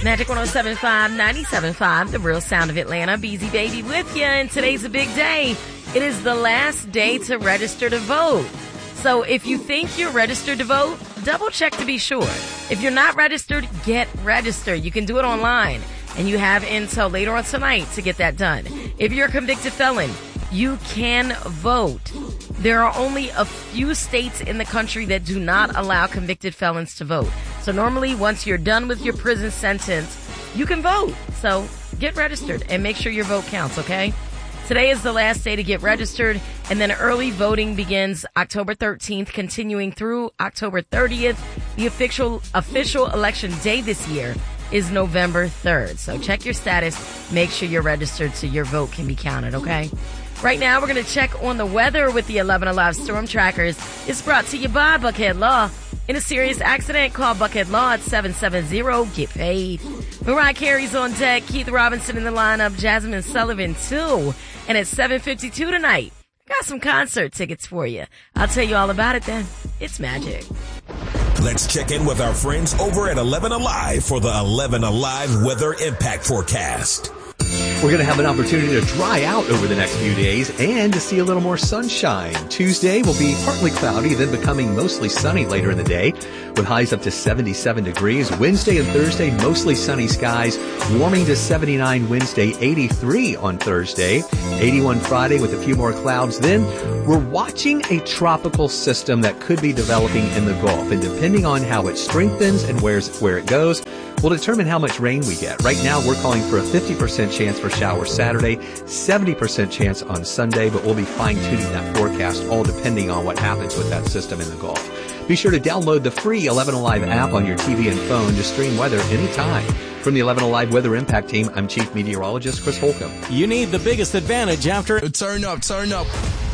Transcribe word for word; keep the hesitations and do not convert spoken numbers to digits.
Magic one oh seven point five, ninety-seven point five, the real sound of Atlanta. Beezy Baby with you, and today's a big day. It is the last day to register to vote. So if you think you're registered to vote, double check to be sure. If you're not registered, get registered. You can do it online, and you have until later on tonight to get that done. If you're a convicted felon, you can vote. There are only a few states in the country that do not allow convicted felons to vote. So normally, once you're done with your prison sentence, you can vote. So get registered and make sure your vote counts, okay? Today is the last day to get registered, and then early voting begins October thirteenth, continuing through October thirtieth. The official official election day this year is November third. So check your status. Make sure you're registered so your vote can be counted, okay? Right now, we're going to check on the weather with the eleven Alive Storm Trackers. It's brought to you by Buckhead Law. In a serious accident, call Buckhead Law at seven seven zero, get paid. Mariah Carey's on deck, Keith Robinson in the lineup, Jasmine Sullivan too. And at seven fifty-two tonight, I got some concert tickets for you. I'll tell you all about it then. It's magic. Let's check in with our friends over at eleven Alive for the eleven Alive Weather Impact Forecast. We're going to have an opportunity to dry out over the next few days and to see a little more sunshine. Tuesday will be partly cloudy, then becoming mostly sunny later in the day with highs up to seventy-seven degrees. Wednesday and Thursday, mostly sunny skies, warming to seventy-nine Wednesday, eighty-three on Thursday, eighty-one Friday with a few more clouds. Then we're watching a tropical system that could be developing in the Gulf, and depending on how it strengthens and where's, where it goes, will determine how much rain we get. Right now, we're calling for a fifty percent chance for showers Saturday, seventy percent chance on Sunday, but we'll be fine-tuning that forecast, all depending on what happens with that system in the Gulf. Be sure to download the free eleven Alive app on your T V and phone to stream weather anytime. From the eleven Alive Weather Impact Team, I'm Chief Meteorologist Chris Holcomb. You need the biggest advantage after... Turn up, turn up.